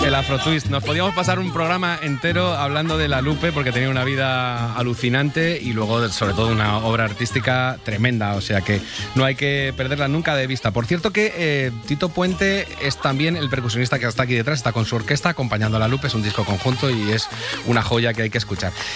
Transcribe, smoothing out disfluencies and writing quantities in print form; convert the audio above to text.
El Afrotwist. Nos podíamos pasar un programa entero hablando de La Lupe porque tenía una vida alucinante y luego, sobre todo, una obra artística tremenda. O sea que no hay que perderla nunca de vista. Por cierto que Tito Puente es también el percusionista que está aquí detrás, está con su orquesta acompañando a La Lupe. Es un disco conjunto y es una joya que hay que escuchar.